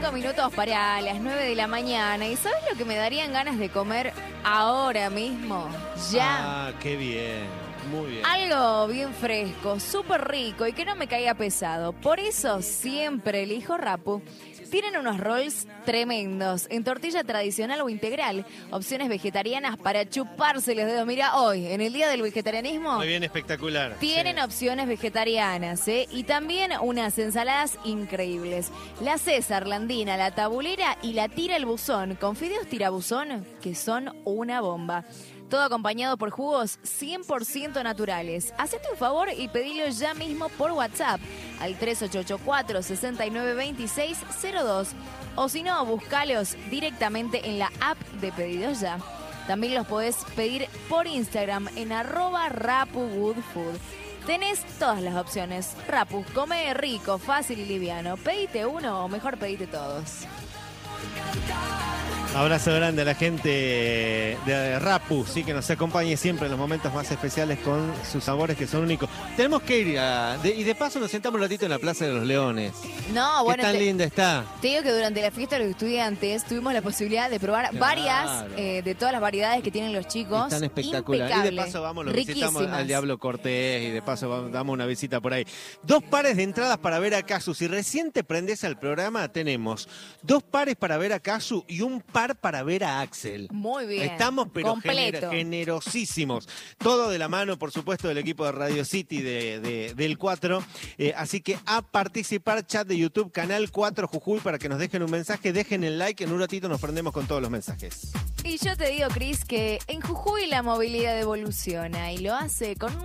5 minutos para las 9 de la mañana. ¿Y sabes lo que me darían ganas de comer ahora mismo? Ya. Ah, qué bien. Muy bien. Algo bien fresco, súper rico y que no me caiga pesado. Por eso siempre elijo Rappu. Tienen unos rolls tremendos, en tortilla tradicional o integral, opciones vegetarianas para chuparse los dedos. Mira, hoy, en el Día del Vegetarianismo, Muy bien, espectacular. tienen Sí. opciones vegetarianas, ¿eh? Y también unas ensaladas increíbles. La César, la Andina, la Tabulera y la Tira el Buzón, con fideos tirabuzón, que son una bomba. Todo acompañado por jugos 100% naturales. Hacete un favor y pedilo ya mismo por WhatsApp al 3884-692602. O si no, búscalos directamente en la app de Pedidos Ya. También los podés pedir por Instagram en @RapuGoodFood. Tenés todas las opciones. Rappu, come rico, fácil y liviano. Pedite uno o mejor pedite todos. Abrazo grande a la gente de Rappu, sí, que nos acompañe siempre en los momentos más especiales con sus sabores que son únicos. Tenemos que ir y de paso nos sentamos un ratito en la Plaza de los Leones. No, bueno, Qué tan linda está. te digo que durante la fiesta de los estudiantes tuvimos la posibilidad de probar Claro. varias de todas las variedades que tienen los chicos. Tan espectacular. Y de Impecable. paso vamos, lo visitamos Riquísimas. al Diablo Cortés y de paso damos una visita por ahí. 2 pares de entradas para ver a Casu. Si recién te prendés al programa, tenemos 2 pares para ver a Casu y un par para ver a Axel. Muy bien. Estamos pero completo. generosísimos. Todo de la mano, por supuesto, del equipo de Radio City del 4. Así que a participar, chat de YouTube, Canal 4 Jujuy, para que nos dejen un mensaje. Dejen el like, en un ratito nos prendemos con todos los mensajes. Y yo te digo, Cris, que en Jujuy la movilidad evoluciona y lo hace con